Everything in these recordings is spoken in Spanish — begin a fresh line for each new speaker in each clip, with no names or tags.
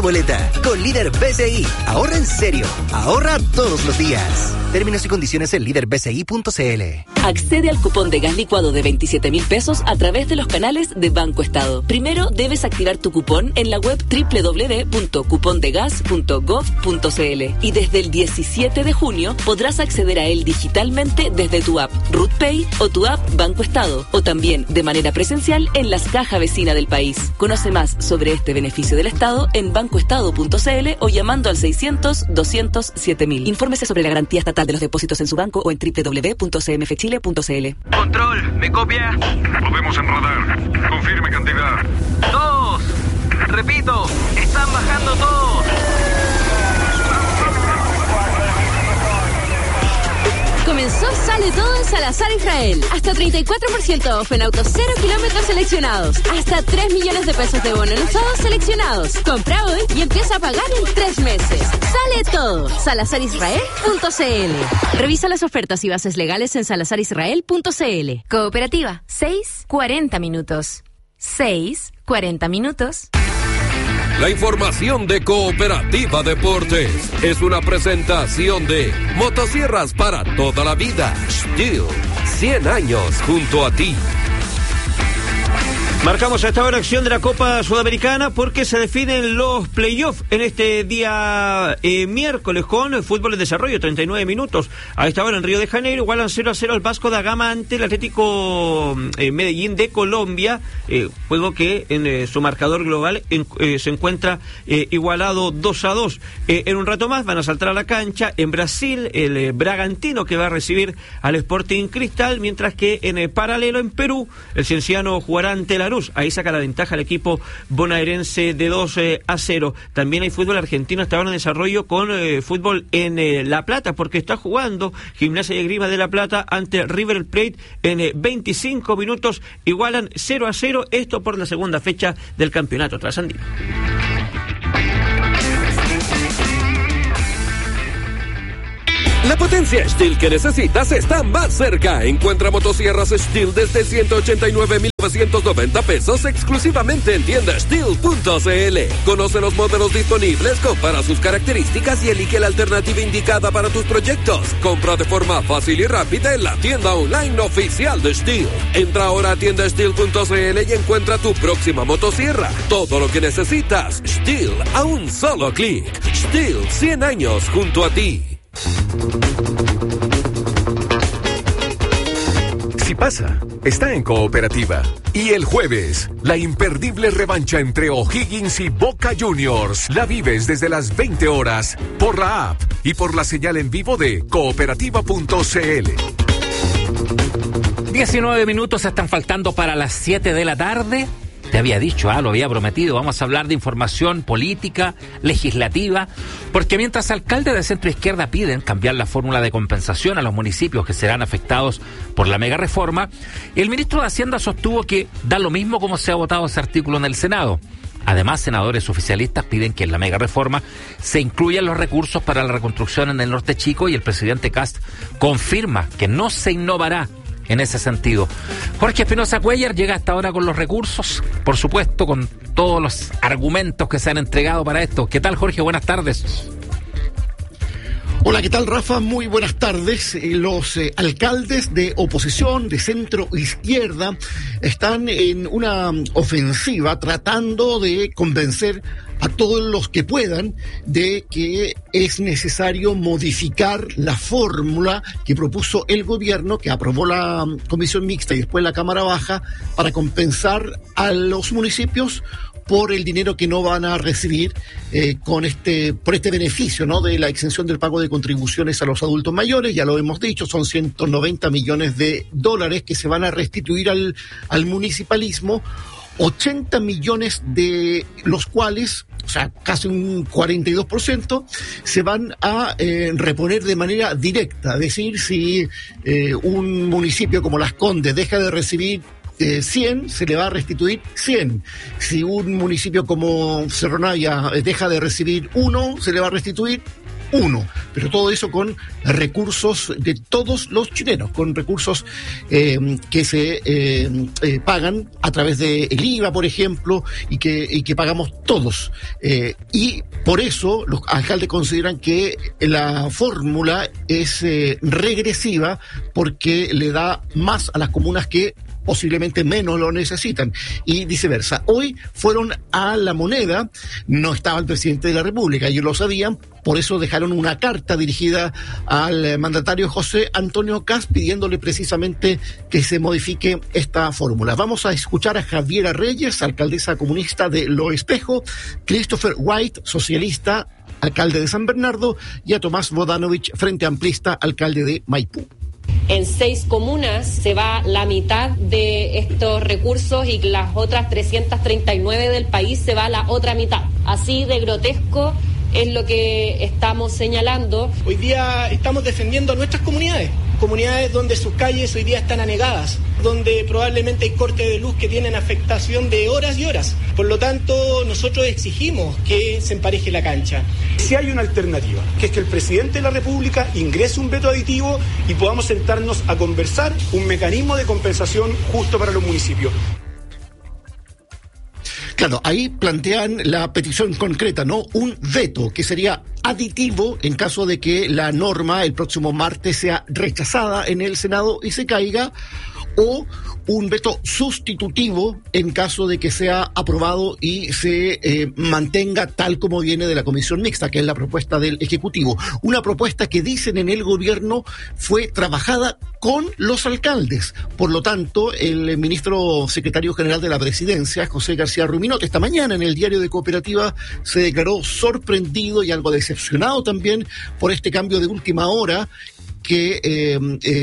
boleta. Con Líder BCI. Ahorra en serio. Ahorra todos los días. Términos y condiciones en líderbci.cl.
Accede al cupón de gas licuado de 27.000 pesos a través de los canales de Banco Estado. Primero debes activar tu cupón en la web www.cupondegas.gov.cl y desde el 17 de junio podrás acceder a él digitalmente desde tu app RootPay o tu app Banco Estado, o también de manera presencial en las cajas vecinas del país. Conoce más sobre este beneficio del Estado en bancoestado.cl o llamando al 600-200-7000. Infórmese sobre la garantía estatal de los depósitos en su banco o en www.cmfchile.cl.
Control, ¿me copia?
Lo vemos en radar. Confirme cantidad.
Todos. Repito, están bajando todos.
Comenzó Sale Todo en Salazar Israel. Hasta 34% off en autos 0 kilómetros seleccionados. Hasta 3 millones de pesos de bono en usados seleccionados. Compra hoy y empieza a pagar en 3 meses. Sale Todo. SalazarIsrael.cl. Revisa las ofertas y bases legales en SalazarIsrael.cl. Cooperativa. 6:40 minutos. 6:40 minutos.
La información de Cooperativa Deportes es una presentación de Motosierras para toda la vida. Stihl, 100 años junto a ti.
Marcamos a esta hora acción de la Copa Sudamericana porque se definen los playoffs en este día miércoles con el fútbol en desarrollo, 39 minutos. A esta hora en Río de Janeiro igualan 0-0 el Vasco da Gama ante el Atlético Medellín de Colombia, juego que en su marcador global se encuentra igualado 2-2. En un rato más van a saltar a la cancha en Brasil el Bragantino, que va a recibir al Sporting Cristal, mientras que en paralelo en Perú el Cienciano jugará ante la Ahí saca la ventaja el equipo bonaerense de 2-0. También hay fútbol argentino hasta ahora en desarrollo con fútbol en La Plata, porque está jugando Gimnasia y Esgrima de La Plata ante River Plate en 25 minutos. Igualan 0-0, esto por la segunda fecha del campeonato trasandino.
La potencia Stihl que necesitas está más cerca. Encuentra motosierras Stihl desde 189,990 pesos exclusivamente en tienda Stihl.cl. Conoce los modelos disponibles, compara sus características y elige la alternativa indicada para tus proyectos. Compra de forma fácil y rápida en la tienda online oficial de Stihl. Entra ahora a tienda Stihl.cl y encuentra tu próxima motosierra. Todo lo que necesitas, Stihl a un solo clic. Stihl, 100 años junto a ti.
Si pasa, está en Cooperativa. Y el jueves, la imperdible revancha entre O'Higgins y Boca Juniors. La vives desde las 20 horas por la app y por la señal en vivo de cooperativa.cl.
19 minutos están faltando para las 7 de la tarde. Te había dicho, lo había prometido, vamos a hablar de información política, legislativa, porque mientras alcaldes de centro izquierda piden cambiar la fórmula de compensación a los municipios que serán afectados por la mega reforma, el ministro de Hacienda sostuvo que da lo mismo como se ha votado ese artículo en el Senado. Además, senadores oficialistas piden que en la mega reforma se incluyan los recursos para la reconstrucción en el Norte Chico, y el presidente Kast confirma que no se innovará en ese sentido. Jorge Espinosa Cuellar llega hasta ahora con los recursos, por supuesto, con todos los argumentos que se han entregado para esto. ¿Qué tal, Jorge? Buenas tardes.
Hola, ¿qué tal, Rafa? Muy buenas tardes. Los alcaldes de oposición, de centro izquierda, están en una ofensiva tratando de convencer a todos los que puedan de que es necesario modificar la fórmula que propuso el gobierno, que aprobó la Comisión Mixta y después la Cámara Baja, para compensar a los municipios por el dinero que no van a recibir por este beneficio, ¿no?, de la exención del pago de contribuciones a los adultos mayores. Ya lo hemos dicho, son 190 millones de dólares que se van a restituir al municipalismo, 80 millones de los cuales, o sea, casi un 42%, se van a reponer de manera directa. Es decir, si un municipio como Las Condes deja de recibir 100, se le va a restituir 100. Si un municipio como Cerro Navia deja de recibir 1, se le va a restituir uno, pero todo eso con recursos de todos los chilenos, con recursos que se pagan a través del IVA, por ejemplo, y que pagamos todos. Y por eso los alcaldes consideran que la fórmula es regresiva, porque le da más a las comunas que posiblemente menos lo necesitan, y viceversa. Hoy fueron a La Moneda, no estaba el presidente de la República, ellos lo sabían, por eso dejaron una carta dirigida al mandatario José Antonio Kast pidiéndole precisamente que se modifique esta fórmula. Vamos a escuchar a Javiera Reyes, alcaldesa comunista de Lo Espejo, Christopher White, socialista, alcalde de San Bernardo, y a Tomás Bodanovich, Frente Amplista, alcalde de Maipú.
En 6 comunas se va la mitad de estos recursos y las otras 339 del país se va la otra mitad. Así de grotesco es lo que estamos señalando.
Hoy día estamos defendiendo a nuestras comunidades donde sus calles hoy día están anegadas, donde probablemente hay cortes de luz que tienen afectación de horas y horas. Por lo tanto, nosotros exigimos que se empareje la cancha.
Si hay una alternativa, que es que el presidente de la República ingrese un veto aditivo y podamos sentarnos a conversar un mecanismo de compensación justo para los municipios.
Claro, ahí plantean la petición concreta, ¿no? Un veto que sería aditivo en caso de que la norma el próximo martes sea rechazada en el Senado y se caiga, o un veto sustitutivo en caso de que sea aprobado y se mantenga tal como viene de la comisión mixta, que es la propuesta del Ejecutivo. Una propuesta que dicen en el gobierno fue trabajada con los alcaldes. Por lo tanto, el ministro secretario general de la Presidencia, José García Ruminot, esta mañana en el diario de Cooperativa se declaró sorprendido y algo decepcionado también por este cambio de última hora que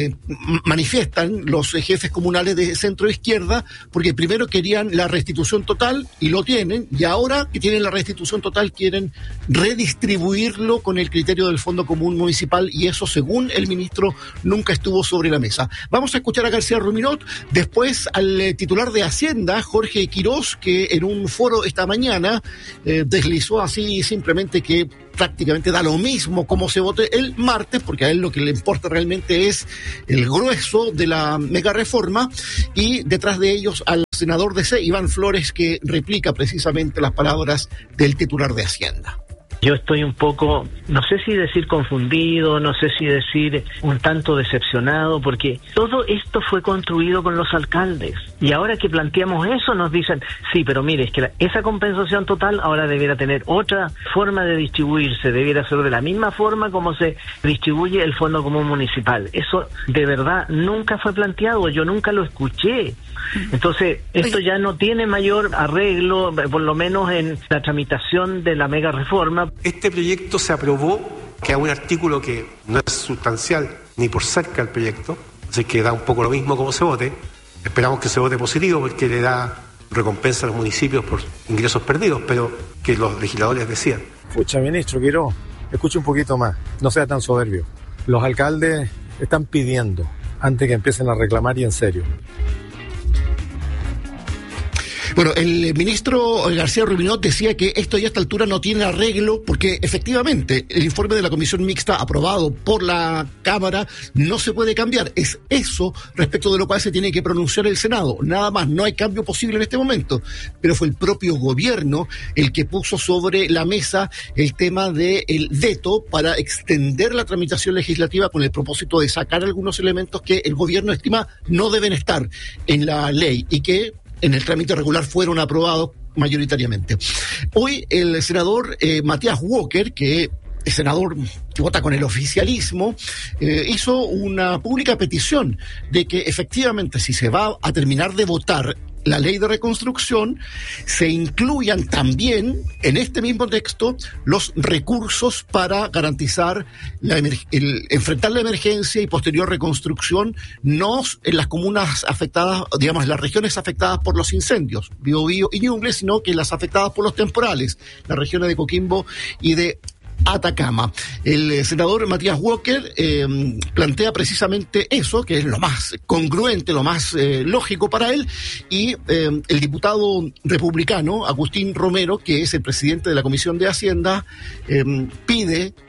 manifiestan los jefes comunales de centro izquierda, porque primero querían la restitución total y lo tienen, y ahora que tienen la restitución total quieren redistribuirlo con el criterio del Fondo Común Municipal, y eso, según el ministro, nunca estuvo sobre la mesa. Vamos a escuchar a García Ruminot, después al titular de Hacienda, Jorge Quirós, que en un foro esta mañana deslizó así simplemente que prácticamente da lo mismo cómo se vote el martes, porque a él lo que le importa realmente es el grueso de la mega reforma, y detrás de ellos al senador DC, Iván Flores, que replica precisamente las palabras del titular de Hacienda.
Yo estoy un poco, no sé si decir confundido, no sé si decir un tanto decepcionado, porque todo esto fue construido con los alcaldes. Y ahora que planteamos eso nos dicen, sí, pero mire, es que esa compensación total ahora debiera tener otra forma de distribuirse, debiera ser de la misma forma como se distribuye el Fondo Común Municipal. Eso de verdad nunca fue planteado, yo nunca lo escuché. Entonces, esto ya no tiene mayor arreglo, por lo menos en la tramitación de la mega reforma.
Este proyecto se aprobó, que hay un artículo que no es sustancial ni por cerca el proyecto, así que da un poco lo mismo como se vote. Esperamos que se vote positivo porque le da recompensa a los municipios por ingresos perdidos, pero que los legisladores decían.
Escucha, ministro Quirós, escuche un poquito más, no sea tan soberbio. Los alcaldes están pidiendo, antes que empiecen a reclamar, y en serio.
Bueno, el ministro García Ruminot decía que esto ya a esta altura no tiene arreglo, porque efectivamente el informe de la comisión mixta aprobado por la Cámara no se puede cambiar. Es eso respecto de lo cual se tiene que pronunciar el Senado. Nada más, no hay cambio posible en este momento. Pero fue el propio gobierno el que puso sobre la mesa el tema del veto para extender la tramitación legislativa con el propósito de sacar algunos elementos que el gobierno estima no deben estar en la ley y que en el trámite regular fueron aprobados mayoritariamente. Hoy el senador Matías Walker, que es senador que vota con el oficialismo, hizo una pública petición de que efectivamente, si se va a terminar de votar la ley de reconstrucción, se incluyan también en este mismo texto los recursos para garantizar enfrentar la emergencia y posterior reconstrucción, no en las comunas afectadas, digamos, en las regiones afectadas por los incendios, Biobío y Ñuble, sino que las afectadas por los temporales, las regiones de Coquimbo y de Atacama. El senador Matías Walker plantea precisamente eso, que es lo más congruente, lo más lógico para él, y el diputado republicano Agustín Romero, que es el presidente de la Comisión de Hacienda, pide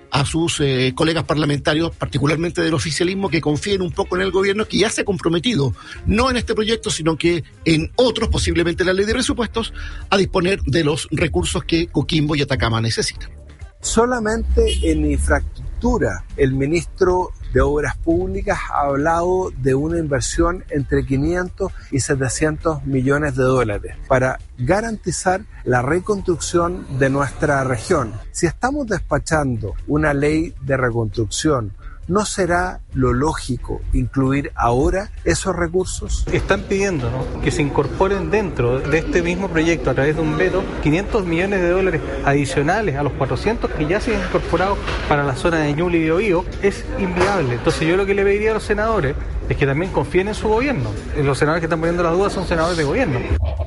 a sus colegas parlamentarios, particularmente del oficialismo, que confíen un poco en el gobierno, que ya se ha comprometido, no en este proyecto, sino que en otros, posiblemente la ley de presupuestos, a disponer de los recursos que Coquimbo y Atacama necesitan.
Solamente en infraestructura, el ministro de Obras Públicas ha hablado de una inversión entre 500 y 700 millones de dólares para garantizar la reconstrucción de nuestra región. Si estamos despachando una ley de reconstrucción, ¿no será lo lógico incluir ahora esos recursos?
Están pidiendo, ¿no?, que se incorporen dentro de este mismo proyecto a través de un veto 500 millones de dólares adicionales a los 400 que ya se han incorporado para la zona de Ñuble y Biobío. Es inviable. Entonces yo lo que le pediría a los senadores es que también confíen en su gobierno. Los senadores que están poniendo las dudas son senadores de gobierno.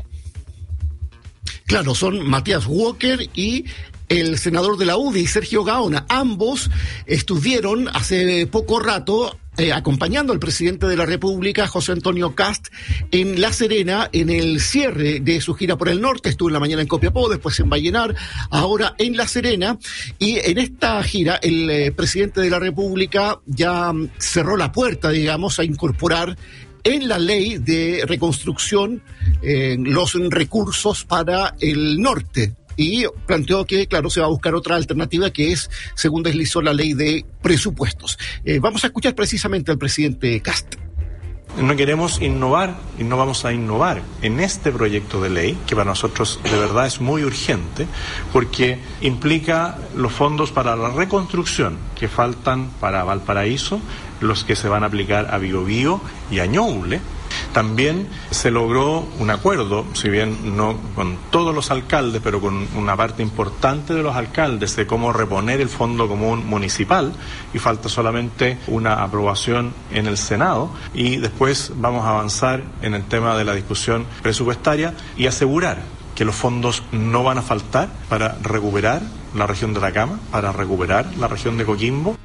Claro, son Matías Walker y el senador de la UDI, Sergio Gaona. Ambos estuvieron hace poco rato acompañando al presidente de la República, José Antonio Kast, en La Serena, en el cierre de su gira por el norte. Estuvo en la mañana en Copiapó, después en Vallenar, ahora en La Serena. Y en esta gira, el presidente de la República ya cerró la puerta, digamos, a incorporar en la ley de reconstrucción los recursos para el norte. Y planteó que, claro, se va a buscar otra alternativa que es, según deslizó la ley de presupuestos. Vamos a escuchar precisamente al presidente Kast.
No queremos innovar y no vamos a innovar en este proyecto de ley, que para nosotros de verdad es muy urgente, porque implica los fondos para la reconstrucción que faltan para Valparaíso, los que se van a aplicar a Biobío y a Ñuble. También se logró un acuerdo, si bien no con todos los alcaldes, pero con una parte importante de los alcaldes, de cómo reponer el Fondo Común Municipal, y falta solamente una aprobación en el Senado, y después vamos a avanzar en el tema de la discusión presupuestaria y asegurar que los fondos no van a faltar para recuperar la región de Atacama, para recuperar la región de Coquimbo.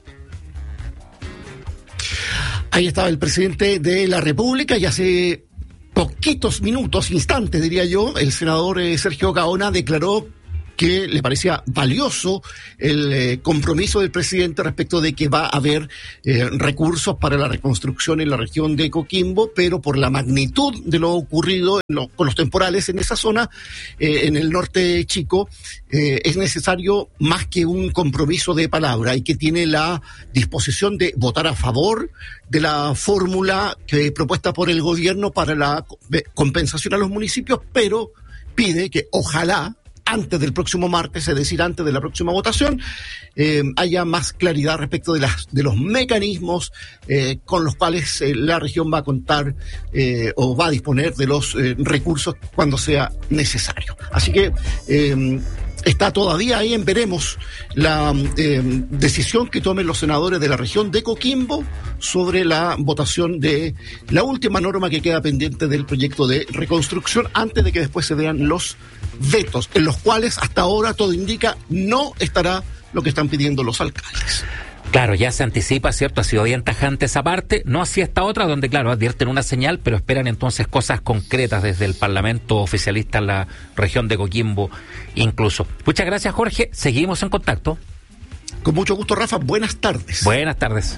Ahí estaba el presidente de la República y hace poquitos minutos, instantes diría yo, el senador Sergio Gaona declaró que le parecía valioso el compromiso del presidente respecto de que va a haber recursos para la reconstrucción en la región de Coquimbo, pero por la magnitud de lo ocurrido con los temporales en esa zona, en el norte chico, es necesario más que un compromiso de palabra, y que tiene la disposición de votar a favor de la fórmula propuesta por el gobierno para la compensación a los municipios, pero pide que ojalá antes del próximo martes, es decir, antes de la próxima votación, haya más claridad respecto de los mecanismos con los cuales la región va a contar o va a disponer de los recursos cuando sea necesario. Así que está todavía ahí en veremos la decisión que tomen los senadores de la región de Coquimbo sobre la votación de la última norma que queda pendiente del proyecto de reconstrucción, antes de que después se vean los vetos, en los cuales hasta ahora todo indica no estará lo que están pidiendo los alcaldes.
Claro, ya se anticipa, ¿cierto? Ha sido bien tajante esa parte, no así esta otra, donde, claro, advierten una señal, pero esperan entonces cosas concretas desde el Parlamento oficialista en la región de Coquimbo incluso. Muchas gracias, Jorge. Seguimos en contacto.
Con mucho gusto, Rafa. Buenas tardes.
Buenas tardes.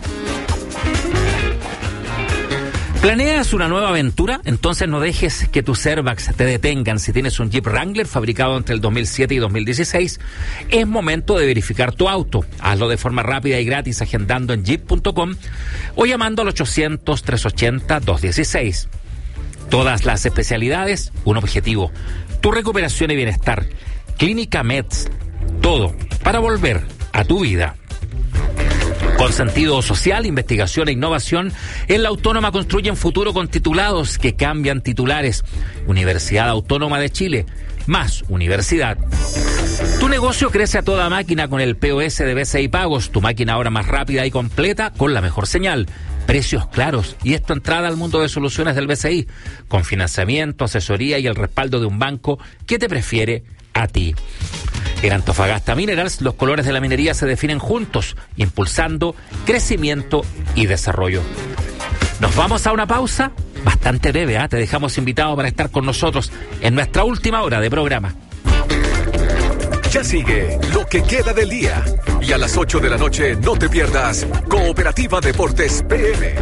¿Planeas una nueva aventura? Entonces no dejes que tus airbags te detengan. Si tienes un Jeep Wrangler fabricado entre el 2007 y 2016, es momento de verificar tu auto. Hazlo de forma rápida y gratis agendando en jeep.com o llamando al 800-380-216. Todas las especialidades, un objetivo: tu recuperación y bienestar. Clínica Meds, todo para volver a tu vida. Con sentido social, investigación e innovación, en la Autónoma construyen futuro con titulados que cambian titulares. Universidad Autónoma de Chile, más universidad. Tu negocio crece a toda máquina con el POS de BCI Pagos, tu máquina ahora más rápida y completa con la mejor señal. Precios claros y es tu entrada al mundo de soluciones del BCI, con financiamiento, asesoría y el respaldo de un banco que te prefiere a ti. En Antofagasta Minerals, los colores de la minería se definen juntos, impulsando crecimiento y desarrollo. Nos vamos a una pausa bastante breve, Te dejamos invitado para estar con nosotros en nuestra última hora de programa.
Ya sigue lo que queda del día. Y a las 8 de la noche no te pierdas Cooperativa Deportes PM.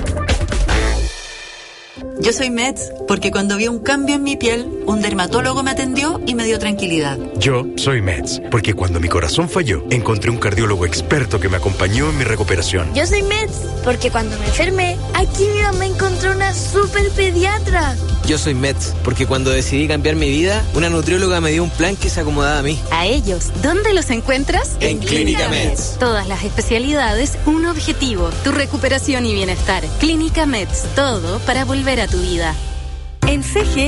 Yo soy Meds porque cuando vi un cambio en mi piel, un dermatólogo me atendió y me dio tranquilidad.
Yo soy Meds porque cuando mi corazón falló, encontré un cardiólogo experto que me acompañó en mi recuperación.
Yo soy Meds porque cuando me enfermé, aquí mi mamá encontró una super pediatra.
Yo soy Meds porque cuando decidí cambiar mi vida, una nutrióloga me dio un plan que se acomodaba a mí.
A ellos, ¿dónde los encuentras?
En Clínica Meds.
Todas las especialidades, un objetivo, tu recuperación y bienestar. Clínica Meds, todo para volver a tu vida.
En CG